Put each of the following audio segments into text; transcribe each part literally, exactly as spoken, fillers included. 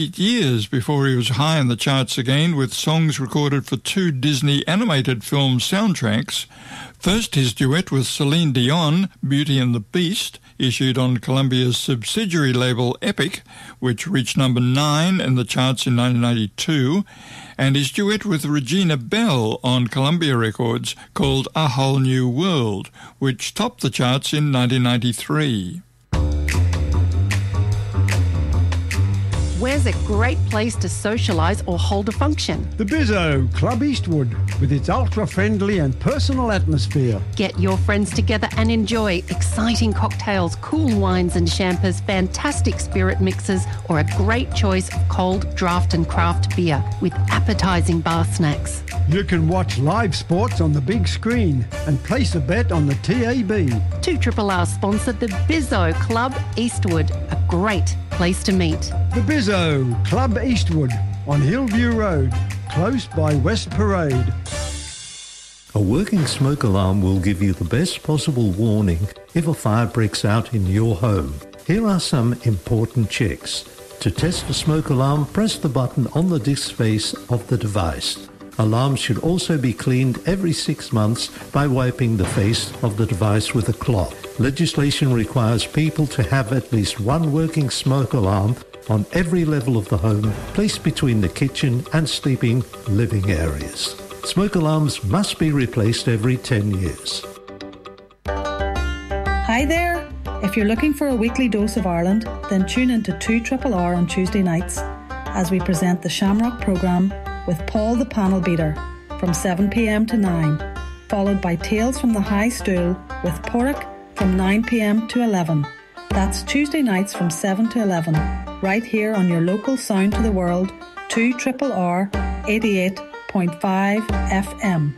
Eight years before he was high in the charts again with songs recorded for two Disney animated film soundtracks. First, his duet with Celine Dion, Beauty and the Beast, issued on Columbia's subsidiary label Epic, which reached number nine in the charts in nineteen ninety-two, and his duet with Regina Bell on Columbia Records called A Whole New World, which topped the charts in nineteen ninety-three. Where's a great place to socialise or hold a function? The Bizzo, Club Eastwood, with its ultra-friendly and personal atmosphere. Get your friends together and enjoy exciting cocktails, cool wines and champers, fantastic spirit mixes, or a great choice of cold draft and craft beer with appetising bar snacks. You can watch live sports on the big screen and place a bet on the T A B. two R R R sponsor the Bizzo Club Eastwood, a great place to meet. The Bizzo, Club Eastwood, on Hillview Road, close by West Parade. A working smoke alarm will give you the best possible warning if a fire breaks out in your home. Here are some important checks. To test the smoke alarm, press the button on the disk face of the device. Alarms should also be cleaned every six months by wiping the face of the device with a cloth. Legislation requires people to have at least one working smoke alarm on every level of the home, placed between the kitchen and sleeping living areas. Smoke alarms must be replaced every ten years. Hi there! If you're looking for a weekly dose of Ireland, then tune into two R R R on Tuesday nights as we present the Shamrock programme with Paul the Panel Beater from seven p m to nine, followed by Tales from the High Stool with Porrick from nine p m to eleven. That's Tuesday nights from seven to eleven, right here on your local Sound to the World, two R R R eighty-eight point five F M.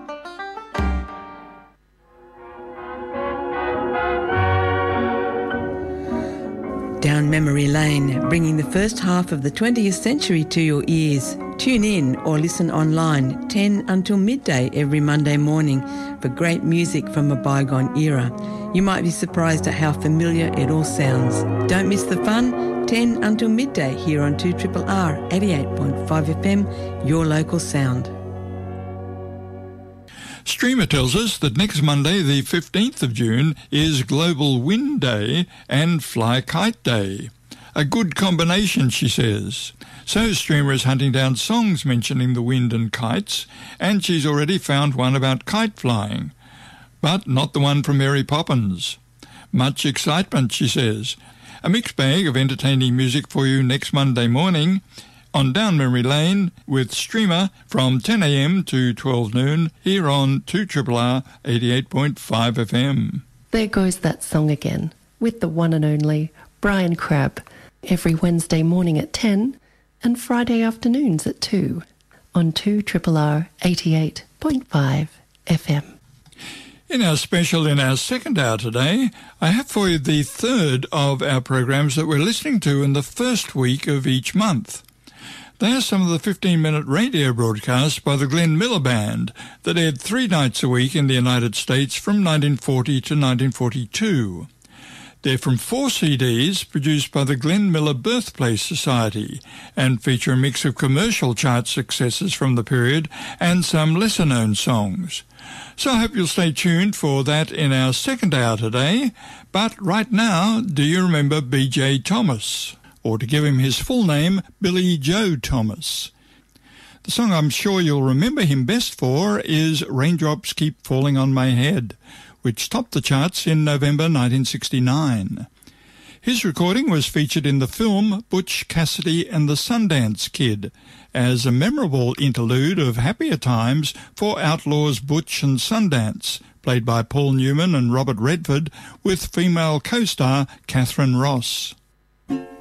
Down memory lane, bringing the first half of the twentieth century to your ears. Tune in or listen online ten until midday every Monday morning for great music from a bygone era. You might be surprised at how familiar it all sounds. Don't miss the fun, ten until midday here on two R R R eighty-eight point five F M, your local sound. Streamer tells us that next Monday, the fifteenth of June, is Global Wind Day and Fly Kite Day. A good combination, she says. So Streamer is hunting down songs mentioning the wind and kites, and she's already found one about kite flying. But not the one from Mary Poppins. Much excitement, she says. A mixed bag of entertaining music for you next Monday morning on Down Memory Lane with Streamer from ten a m to twelve noon here on two R R R eighty-eight point five F M. There goes that song again with the one and only Brian Crabb every Wednesday morning at ten and Friday afternoons at two on two R R R eighty-eight point five F M. In our special, in our second hour today, I have for you the third of our programs that we're listening to in the first week of each month. They are some of the fifteen-minute radio broadcasts by the Glenn Miller Band that aired three nights a week in the United States from nineteen forty to nineteen forty-two. They're from four C Ds produced by the Glenn Miller Birthplace Society and feature a mix of commercial chart successes from the period and some lesser-known songs. So I hope you'll stay tuned for that in our second hour today. But right now, do you remember B J Thomas? Or to give him his full name, Billy Joe Thomas. The song I'm sure you'll remember him best for is Raindrops Keep Falling on My Head, which topped the charts in November nineteen sixty-nine. His recording was featured in the film Butch Cassidy and the Sundance Kid as a memorable interlude of happier times for outlaws Butch and Sundance, played by Paul Newman and Robert Redford, with female co-star Catherine Ross.